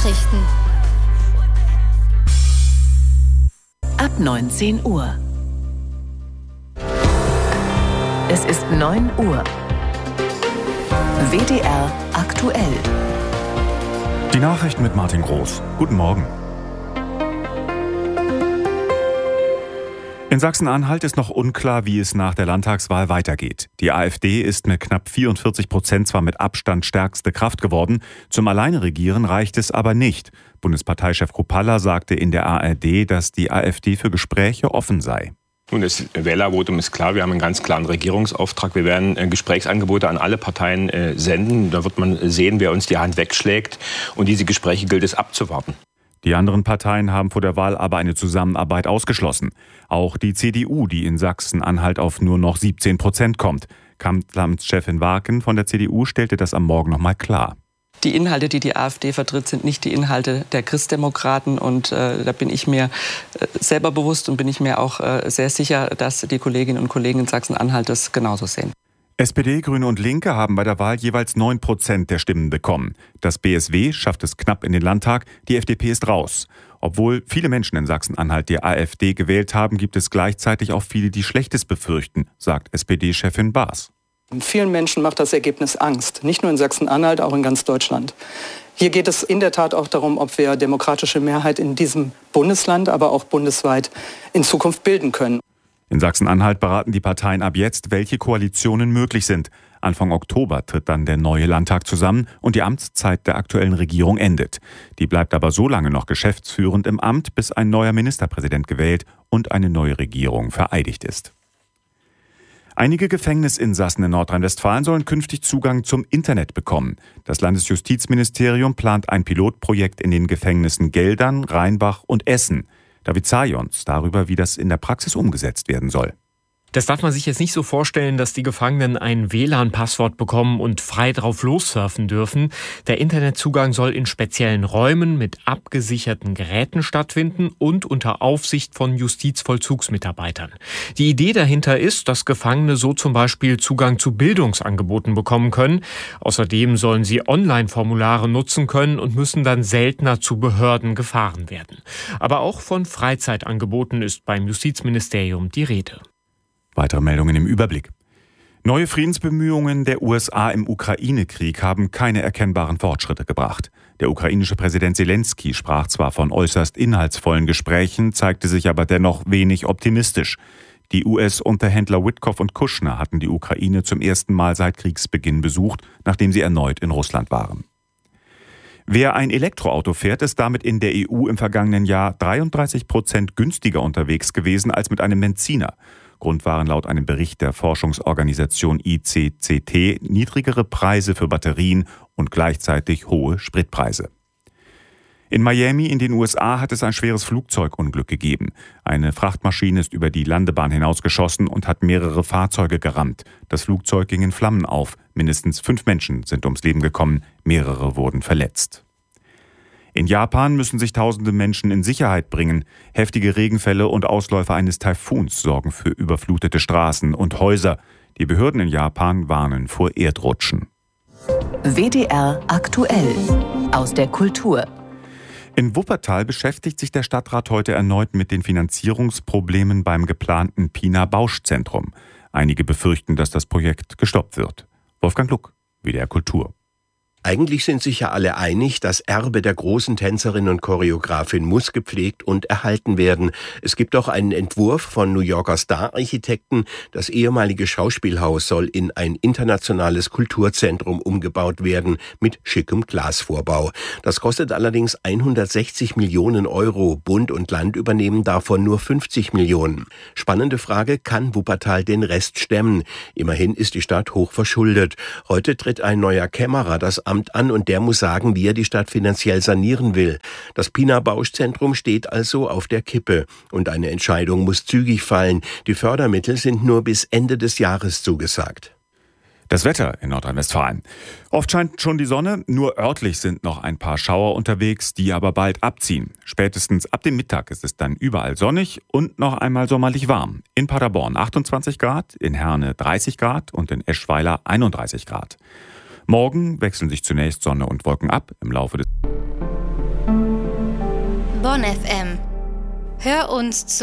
Nachrichten. Ab 19 Uhr. Es ist 9 Uhr. WDR aktuell. Die Nachrichten mit Martin Groß. Guten Morgen. In Sachsen-Anhalt ist noch unklar, wie es nach der Landtagswahl weitergeht. Die AfD ist mit knapp 44% zwar mit Abstand stärkste Kraft geworden, zum Alleineregieren reicht es aber nicht. Bundesparteichef Kruppalla sagte in der ARD, dass die AfD für Gespräche offen sei. Nun, das Wählervotum ist klar. Wir haben einen ganz klaren Regierungsauftrag. Wir werden Gesprächsangebote an alle Parteien senden. Da wird man sehen, wer uns die Hand wegschlägt. Und diese Gespräche gilt es abzuwarten. Die anderen Parteien haben vor der Wahl aber eine Zusammenarbeit ausgeschlossen. Auch die CDU, die in Sachsen-Anhalt auf nur noch 17% kommt. Kanzleramtschefin Warken von der CDU stellte das am Morgen noch mal klar. Die Inhalte, die die AfD vertritt, sind nicht die Inhalte der Christdemokraten. Und da bin ich mir selber bewusst und bin ich mir auch sehr sicher, dass die Kolleginnen und Kollegen in Sachsen-Anhalt das genauso sehen. SPD, Grüne und Linke haben bei der Wahl jeweils 9% der Stimmen bekommen. Das BSW schafft es knapp in den Landtag, die FDP ist raus. Obwohl viele Menschen in Sachsen-Anhalt die AfD gewählt haben, gibt es gleichzeitig auch viele, die Schlechtes befürchten, sagt SPD-Chefin Baas. Vielen Menschen macht das Ergebnis Angst, nicht nur in Sachsen-Anhalt, auch in ganz Deutschland. Hier geht es in der Tat auch darum, ob wir demokratische Mehrheit in diesem Bundesland, aber auch bundesweit in Zukunft bilden können. In Sachsen-Anhalt beraten die Parteien ab jetzt, welche Koalitionen möglich sind. Anfang Oktober tritt dann der neue Landtag zusammen und die Amtszeit der aktuellen Regierung endet. Die bleibt aber so lange noch geschäftsführend im Amt, bis ein neuer Ministerpräsident gewählt und eine neue Regierung vereidigt ist. Einige Gefängnisinsassen in Nordrhein-Westfalen sollen künftig Zugang zum Internet bekommen. Das Landesjustizministerium plant ein Pilotprojekt in den Gefängnissen Geldern, Rheinbach und Essen. David Zajons darüber, wie das in der Praxis umgesetzt werden soll. Das darf man sich jetzt nicht so vorstellen, dass die Gefangenen ein WLAN-Passwort bekommen und frei drauf lossurfen dürfen. Der Internetzugang soll in speziellen Räumen mit abgesicherten Geräten stattfinden und unter Aufsicht von Justizvollzugsmitarbeitern. Die Idee dahinter ist, dass Gefangene so zum Beispiel Zugang zu Bildungsangeboten bekommen können. Außerdem sollen sie Online-Formulare nutzen können und müssen dann seltener zu Behörden gefahren werden. Aber auch von Freizeitangeboten ist beim Justizministerium die Rede. Weitere Meldungen im Überblick. Neue Friedensbemühungen der USA im Ukraine-Krieg haben keine erkennbaren Fortschritte gebracht. Der ukrainische Präsident Zelensky sprach zwar von äußerst inhaltsvollen Gesprächen, zeigte sich aber dennoch wenig optimistisch. Die US-Unterhändler Witkoff und Kushner hatten die Ukraine zum ersten Mal seit Kriegsbeginn besucht, nachdem sie erneut in Russland waren. Wer ein Elektroauto fährt, ist damit in der EU im vergangenen Jahr 33% günstiger unterwegs gewesen als mit einem Benziner. Grund waren laut einem Bericht der Forschungsorganisation ICCT niedrigere Preise für Batterien und gleichzeitig hohe Spritpreise. In Miami in den USA hat es ein schweres Flugzeugunglück gegeben. Eine Frachtmaschine ist über die Landebahn hinausgeschossen und hat mehrere Fahrzeuge gerammt. Das Flugzeug ging in Flammen auf. Mindestens 5 Menschen sind ums Leben gekommen, mehrere wurden verletzt. In Japan müssen sich tausende Menschen in Sicherheit bringen. Heftige Regenfälle und Ausläufer eines Taifuns sorgen für überflutete Straßen und Häuser. Die Behörden in Japan warnen vor Erdrutschen. WDR aktuell aus der Kultur. In Wuppertal beschäftigt sich der Stadtrat heute erneut mit den Finanzierungsproblemen beim geplanten Pina-Bausch-Zentrum. Einige befürchten, dass das Projekt gestoppt wird. Wolfgang Luck, WDR Kultur. Eigentlich sind sich ja alle einig, das Erbe der großen Tänzerin und Choreografin muss gepflegt und erhalten werden. Es gibt auch einen Entwurf von New Yorker Star-Architekten. Das ehemalige Schauspielhaus soll in ein internationales Kulturzentrum umgebaut werden mit schickem Glasvorbau. Das kostet allerdings 160 Millionen Euro. Bund und Land übernehmen davon nur 50 Millionen. Spannende Frage, kann Wuppertal den Rest stemmen? Immerhin ist die Stadt hoch verschuldet. Heute tritt ein neuer Kämmerer das Amt an und der muss sagen, wie er die Stadt finanziell sanieren will. Das Pina-Bausch-Zentrum steht also auf der Kippe und eine Entscheidung muss zügig fallen. Die Fördermittel sind nur bis Ende des Jahres zugesagt. Das Wetter in Nordrhein-Westfalen. Oft scheint schon die Sonne, nur örtlich sind noch ein paar Schauer unterwegs, die aber bald abziehen. Spätestens ab dem Mittag ist es dann überall sonnig und noch einmal sommerlich warm. In Paderborn 28 Grad, in Herne 30 Grad und in Eschweiler 31 Grad. Morgen wechseln sich zunächst Sonne und Wolken ab. Im Laufe des Bonn FM. Hör uns zu